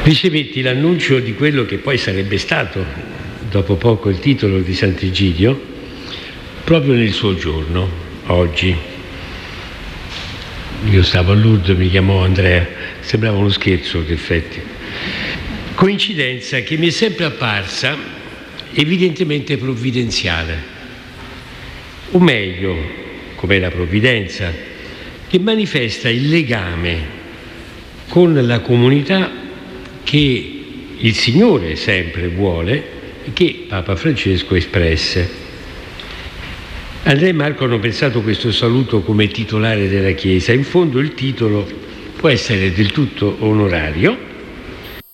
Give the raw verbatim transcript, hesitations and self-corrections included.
ricevetti l'annuncio di quello che poi sarebbe stato, dopo poco, il titolo di Sant'Egidio, proprio nel suo giorno, oggi. Io stavo a Lourdes, mi chiamò Andrea, sembrava uno scherzo, in effetti. Coincidenza che mi è sempre apparsa evidentemente provvidenziale, o meglio, come la provvidenza, che manifesta il legame con la comunità che il Signore sempre vuole e che Papa Francesco espresse. Andrea e Marco hanno pensato questo saluto come titolare della Chiesa. In fondo il titolo può essere del tutto onorario,